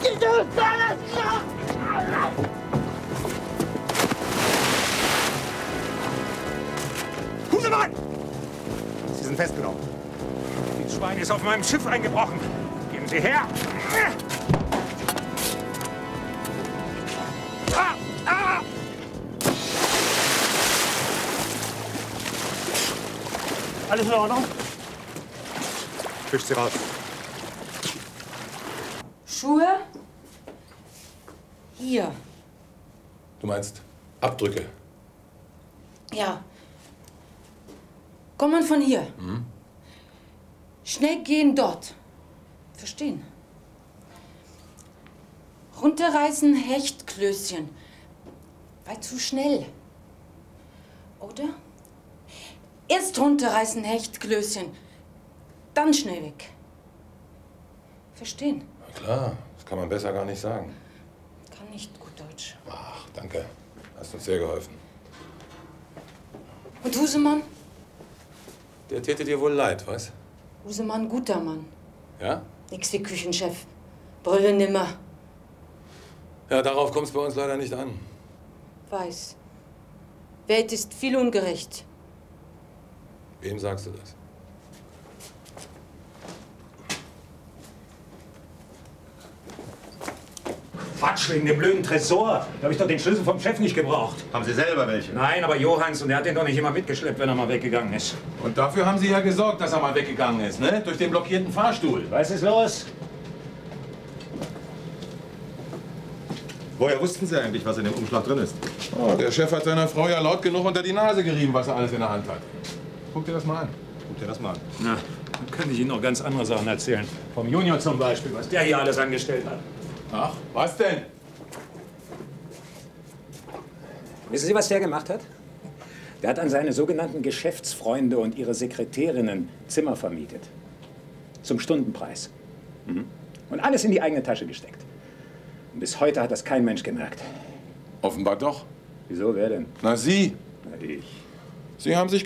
Husemann! Sie sind festgenommen. Das Schwein ist auf meinem Schiff eingebrochen. Geben Sie her! Alles in Ordnung? Fischt sie raus. Schuhe? Hier. Du meinst Abdrücke? Ja. Kommen von hier. Mhm. Schnell gehen dort. Verstehen? Runterreißen Hechtklößchen. War zu schnell. Oder? Erst runterreißen Hechtklößchen. Dann schnell weg. Verstehen? Na klar, das kann man besser gar nicht sagen. Kann nicht gut Deutsch. Ach, danke. Hast uns sehr geholfen. Und Husemann? Der täte dir wohl leid, was? Husemann, guter Mann. Ja? Nix wie Küchenchef. Brille nimmer. Ja, darauf kommt es bei uns leider nicht an. Weiß. Welt ist viel ungerecht. Wem sagst du das? Quatsch, wegen dem blöden Tresor. Da habe ich doch den Schlüssel vom Chef nicht gebraucht. Haben Sie selber welche? Nein, aber Johanns, und der hat den doch nicht immer mitgeschleppt, wenn er mal weggegangen ist. Und dafür haben Sie ja gesorgt, dass er mal weggegangen ist, ne? Durch den blockierten Fahrstuhl. Was ist los? Woher wussten Sie eigentlich, was in dem Umschlag drin ist? Oh, der Chef hat seiner Frau ja laut genug unter die Nase gerieben, was er alles in der Hand hat. Guck dir das mal an. Guck dir das mal an. Na, dann könnte ich Ihnen noch ganz andere Sachen erzählen. Vom Junior zum Beispiel, was der hier alles angestellt hat. Ach, was denn? Wissen Sie, was der gemacht hat? Der hat an seine sogenannten Geschäftsfreunde und ihre Sekretärinnen Zimmer vermietet. Zum Stundenpreis. Mhm. Und alles in die eigene Tasche gesteckt. Und bis heute hat das kein Mensch gemerkt. Offenbar doch. Wieso, wer denn? Na, Sie. Na, ich. Sie haben sich